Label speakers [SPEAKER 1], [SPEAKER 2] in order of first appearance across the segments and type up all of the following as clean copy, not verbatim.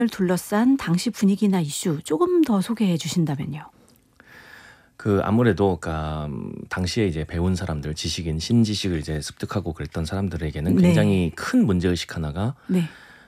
[SPEAKER 1] 둘러싼 당시 분위기나 이슈 조금 더 소개해 주신다면요.
[SPEAKER 2] 아무래도 당시에 이제 배운 사람들, 지식인, 신지식을 이제 습득하고 그랬던 사람들에게는
[SPEAKER 1] 네.
[SPEAKER 2] 굉장히 큰 문제의식 하나가
[SPEAKER 1] 네.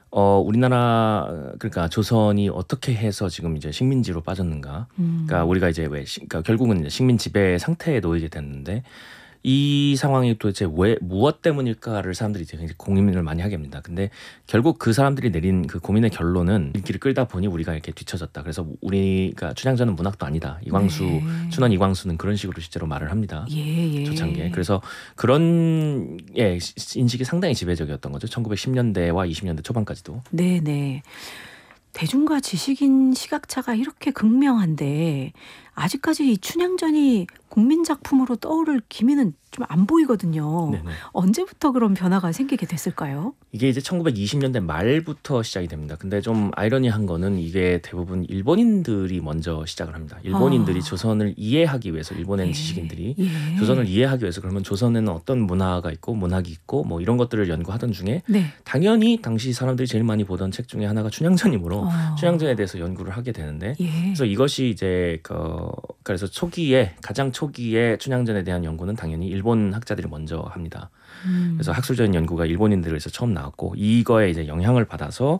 [SPEAKER 2] 우리나라 그러니까 조선이 어떻게 해서 지금 이제 식민지로 빠졌는가. 그러니까 우리가 이제 결국은 이제 식민 지배 상태에 놓이게 됐는데 이 상황이 도대체 왜 무엇 때문일까를 사람들이 이제 굉장히 고민을 많이 하게 됩니다. 근데 결국 그 사람들이 내린 그 고민의 결론은 길을 끌다 보니 우리가 이렇게 뒤처졌다. 그래서 우리가 춘향전은 문학도 아니다. 이광수,
[SPEAKER 1] 네.
[SPEAKER 2] 춘원 이광수는 그런 식으로 실제로 말을 합니다.
[SPEAKER 1] 예.
[SPEAKER 2] 조창기에. 그래서 그런 인식이 상당히 지배적이었던 거죠. 1910년대와 20년대 초반까지도.
[SPEAKER 1] 네네. 대중과 지식인 시각차가 이렇게 극명한데 아직까지 이 춘향전이 국민 작품으로 떠오를 기미는 좀 안 보이거든요.
[SPEAKER 2] 네네.
[SPEAKER 1] 언제부터 그런 변화가 생기게 됐을까요?
[SPEAKER 2] 이게 이제 1920년대 말부터 시작이 됩니다. 근데 좀 아이러니한 거는 이게 대부분 일본인들이 먼저 시작을 합니다. 일본인들이 조선을 이해하기 위해서 일본의 지식인들이 조선을 이해하기 위해서 그러면 조선에는 어떤 문화가 있고 문학이 있고 뭐 이런 것들을 연구하던 중에 당연히 당시 사람들이 제일 많이 보던 책 중에 하나가 춘향전이므로 춘향전에 대해서 연구를 하게 되는데 그래서 이것이 이제 그래서 가장 초기에 춘향전에 대한 연구는 당연히 일본 학자들이 먼저 합니다. 그래서 학술적인 연구가 일본인들에서 처음 나왔고 이거에 이제 영향을 받아서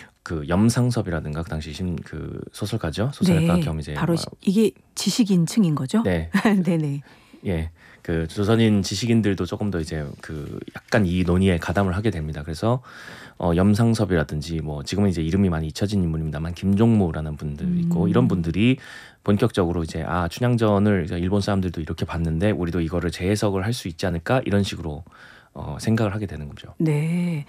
[SPEAKER 2] 염상섭이라든가 그 당시 소설가죠. 소설가 겸 이제
[SPEAKER 1] 바로 이게 지식인층인 거죠?
[SPEAKER 2] 네.
[SPEAKER 1] 네네.
[SPEAKER 2] 예. 조선인 지식인들도 조금 더 이제 약간 이 논의에 가담을 하게 됩니다. 그래서 염상섭이라든지 뭐 지금은 이제 이름이 많이 잊혀진 인물입니다만 김종무라는 분들 있고 이런 분들이 본격적으로 이제 춘향전을 일본 사람들도 이렇게 봤는데 우리도 이거를 재해석을 할 수 있지 않을까 이런 식으로 생각을 하게 되는 거죠.
[SPEAKER 1] 네.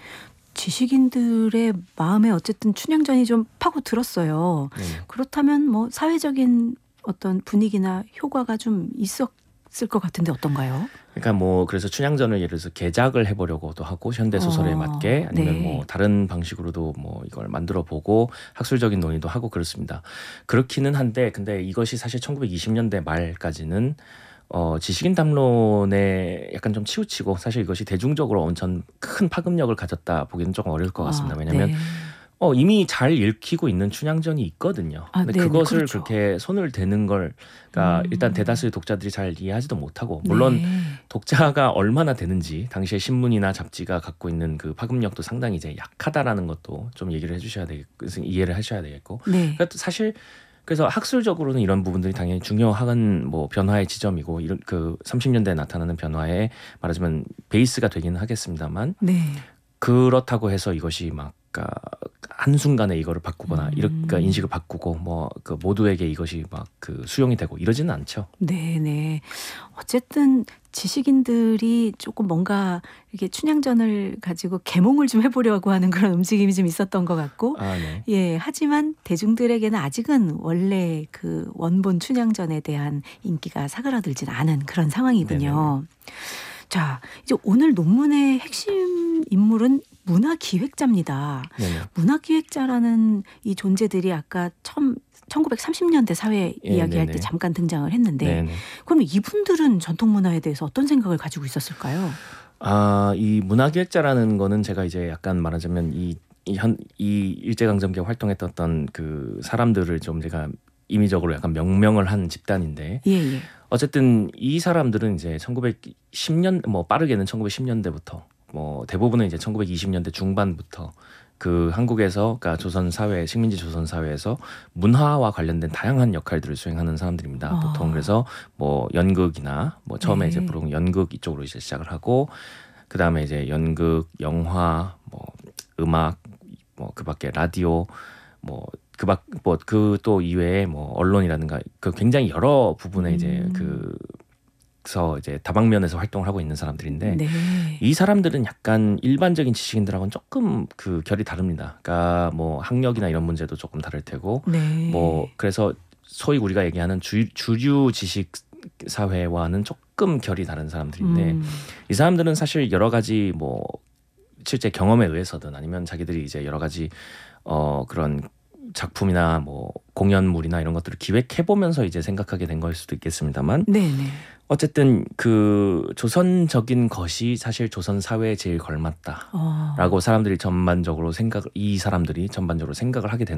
[SPEAKER 1] 지식인들의 마음에 어쨌든 춘향전이 좀 파고 들었어요. 그렇다면 뭐 사회적인 어떤 분위기나 효과가 좀 있었을 것 같은데 어떤가요?
[SPEAKER 2] 그러니까 그래서 춘향전을 예를 들어서 개작을 해보려고도 하고 현대 소설에 맞게 아니면 뭐 다른 방식으로도 뭐 이걸 만들어 보고 학술적인 논의도 하고 그렇습니다. 그렇기는 한데 근데 이것이 사실 1920년대 말까지는 지식인 담론에 약간 좀 치우치고 사실 이것이 대중적으로 엄청 큰 파급력을 가졌다 보기는 조금 어려울 것 같습니다. 왜냐하면 이미 잘 읽히고 있는 춘향전이 있거든요. 근데 그것을
[SPEAKER 1] 그렇죠.
[SPEAKER 2] 그렇게 손을 대는 걸 일단 대다수의 독자들이 잘 이해하지도 못하고 물론 독자가 얼마나 되는지 당시에 신문이나 잡지가 갖고 있는 그 파급력도 상당히 이제 약하다라는 것도 좀 얘기를 해주셔야 되겠고 이해를 하셔야 되겠고 그러니까 사실 그래서 학술적으로는 이런 부분들이 당연히 중요한 뭐 변화의 지점이고 이런 30년대에 나타나는 변화에 말하자면 베이스가 되기는 하겠습니다만 그렇다고 해서 이것이 한순간에 이거를 바꾸거나 그러니까 인식을 바꾸고 모두에게 이것이 수용이 되고 이러지는 않죠.
[SPEAKER 1] 네네. 어쨌든 지식인들이 조금 뭔가 이렇게 춘향전을 가지고 계몽을 좀 해보려고 하는 그런 움직임이 좀 있었던 것 같고 하지만 대중들에게는 아직은 원래 원본 춘향전에 대한 인기가 사그라들진 않은 그런 상황이군요. 자, 이제 오늘 논문의 핵심 인물은 문화기획자입니다. 문화기획자라는 이 존재들이 아까 1930년대 사회 이야기할 때 잠깐 등장을 했는데 그럼 이분들은 전통문화에 대해서 어떤 생각을 가지고 있었을까요?
[SPEAKER 2] 이 문화기획자라는 거는 제가 이제 약간 말하자면 이 일제강점기에 활동했던 어떤 사람들을 좀 제가 임의적으로 약간 명명을 한 집단인데 어쨌든 이 사람들은 이제 1910년 빠르게는 1910년대부터 대부분은 이제 1920년대 중반부터 한국에서 그러니까 조선 사회 식민지 조선 사회에서 문화와 관련된 다양한 역할들을 수행하는 사람들입니다. 보통 그래서 연극이나 처음에 이제 부르는 연극 이쪽으로 이제 시작을 하고 그다음에 이제 연극, 영화, 음악, 그밖에 라디오 또 이외에 언론이라든가 굉장히 여러 부분에 이제 다방면에서 활동을 하고 있는 사람들인데 이 사람들은 약간 일반적인 지식인들하고는 조금 결이 다릅니다. 그러니까 학력이나 이런 문제도 조금 다를 테고 그래서 소위 우리가 얘기하는 주류 지식 사회와는 조금 결이 다른 사람들인데 이 사람들은 사실 여러 가지 실제 경험에 의해서든 아니면 자기들이 이제 여러 가지 그런 작품이나 공연물이나 이런 것들을 기획해 보면서 이제 생각하게 된 거일 수도 있겠습니다만
[SPEAKER 1] 네네.
[SPEAKER 2] 어쨌든 그 조선적인 것이 사실 조선 사회에 제일 걸맞다라고 사람들이 전반적으로 이 사람들이 전반적으로 생각을 하게 되는